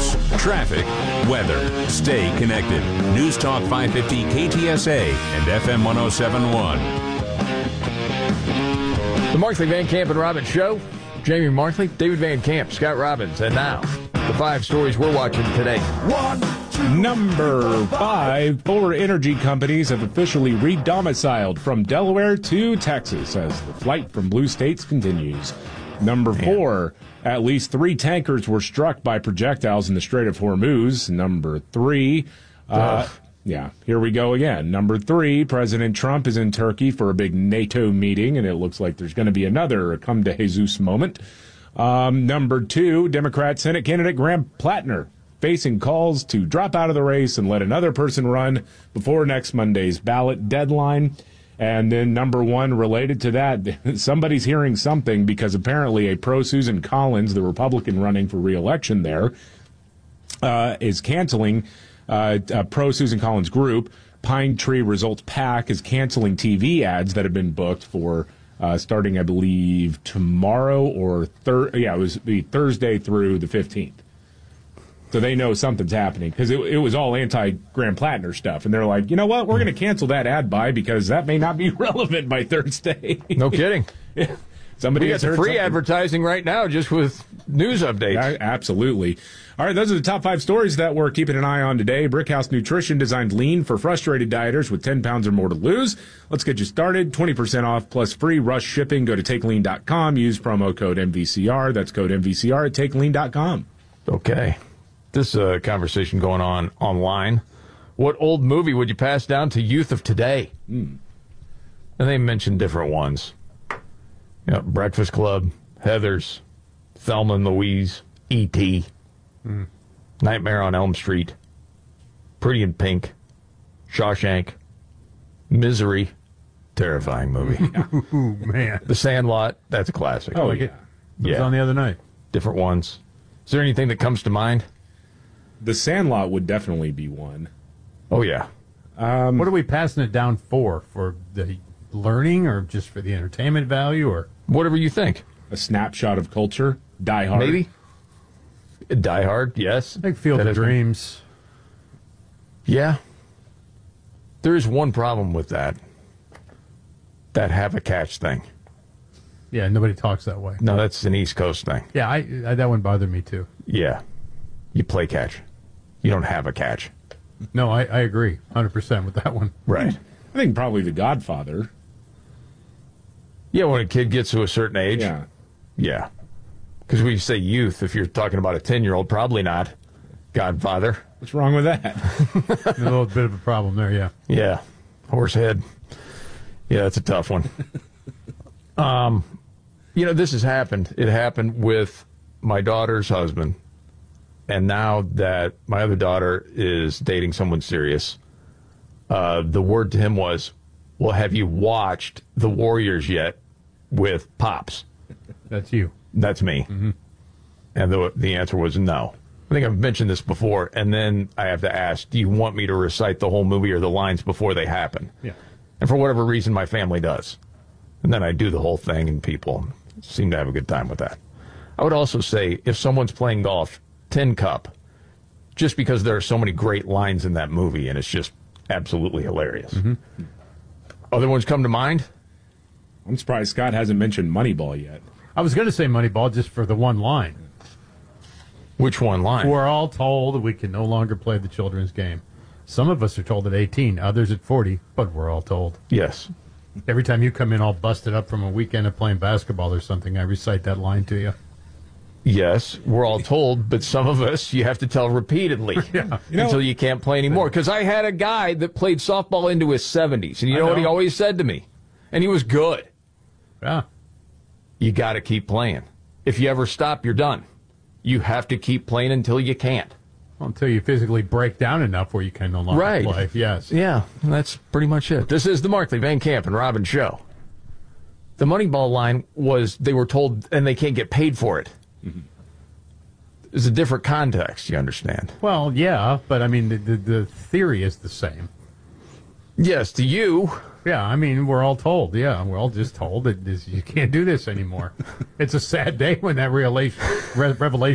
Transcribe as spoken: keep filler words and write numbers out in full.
news, traffic, weather. Stay connected. News Talk five fifty K T S A and F M one oh seven point one. The Markley, Van Camp, and Robbins Show. Jamie Markley, David Van Camp, Scott Robbins. And now, the five stories we're watching today. One, two, Number five, four energy companies have officially re-domiciled from Delaware to Texas as the flight from blue states continues. Number four, at least three tankers were struck by projectiles in the Strait of Hormuz. Number three, uh, yeah, here we go again. Number three, President Trump is in Turkey for a big NATO meeting, and it looks like there's going to be another come to Jesus moment. Um, number two, Democrat Senate candidate Graham Plattner facing calls to drop out of the race and let another person run before next Monday's ballot deadline. And then number one, related to that, somebody's hearing something because apparently a pro-Susan Collins, the Republican running for re-election there, uh, is canceling uh, a pro-Susan Collins group. Pine Tree Results PAC is canceling T V ads that have been booked for uh, starting, I believe, tomorrow or thir- yeah, it was be Thursday through the fifteenth. So they know something's happening because it, it was all anti-Graham Plattner stuff. And they're like, you know what? We're going to cancel that ad buy because that may not be relevant by Thursday. No kidding. Yeah. Somebody we has got heard free something. Advertising right now just with news updates. Yeah, absolutely. All right, those are the top five stories that we're keeping an eye on today. Brickhouse Nutrition designed lean for frustrated dieters with ten pounds or more to lose. Let's get you started. twenty percent off plus free rush shipping. Go to take lean dot com. Use promo code M V C R. That's code M V C R at take lean dot com. Okay. This uh, conversation going on online. What old movie would you pass down to youth of today? Mm. And they mentioned different ones. You know, Breakfast Club, Heathers, Thelma and Louise, E T, mm. Nightmare on Elm Street, Pretty in Pink, Shawshank, Misery, terrifying movie. Ooh, man. The Sandlot, that's a classic. Oh, like yeah. It, it was on the other night. Different ones. Is there anything that comes to mind? The Sandlot would definitely be one. Oh, yeah. Um, what are we passing it down for? For the learning or just for the entertainment value? Or whatever you think. A snapshot of culture? Die Hard? Maybe. Die Hard, yes. I think Field that of Dreams. Been... Yeah. There is one problem with that. That have a catch thing. Yeah, nobody talks that way. No, that's an East Coast thing. Yeah, I, I that one bothered me too. Yeah. You play catch. You don't have a catch. No, I, I agree one hundred percent with that one. Right. I think probably The Godfather. Yeah, when a kid gets to a certain age. Yeah. Yeah. Because when you say youth, if you're talking about a ten-year-old, probably not Godfather. What's wrong with that? A little bit of a problem there, yeah. Yeah. Horsehead. Yeah, that's a tough one. um, you know, this has happened. It happened with my daughter's husband. And now that my other daughter is dating someone serious, uh, the word to him was, well, have you watched The Warriors yet with Pops? That's you. That's me. Mm-hmm. And the, the answer was no. I think I've mentioned this before. And then I have to ask, do you want me to recite the whole movie or the lines before they happen? Yeah. And for whatever reason, my family does. And then I do the whole thing, and people seem to have a good time with that. I would also say, if someone's playing golf, Tin Cup, just because there are so many great lines in that movie, and it's just absolutely hilarious. Mm-hmm. Other ones come to mind? I'm surprised Scott hasn't mentioned Moneyball yet. I was going to say Moneyball just for the one line. Which one line? We're all told we can no longer play the children's game. Some of us are told at eighteen, others at forty, but we're all told. Yes. Every time you come in all busted up from a weekend of playing basketball or something, I recite that line to you. Yes, we're all told, but some of us you have to tell repeatedly yeah. you know, until you can't play anymore. Because I had a guy that played softball into his seventies, and you know, know what he always said to me? And he was good. Yeah. You got to keep playing. If you ever stop, you're done. You have to keep playing until you can't. Well, until you physically break down enough where you can no longer right. play. Yes. Yeah, that's pretty much it. This is the Markley, Van Camp, and Robbins Show. The Moneyball line was they were told, and they can't get paid for it. Mm-hmm. It's a different context, you understand? Well, yeah, but I mean, the, the, the theory is the same. Yes, to you. Yeah, I mean, we're all told. Yeah, we're all just told that this, you can't do this anymore. It's a sad day when that revelation, re- revelation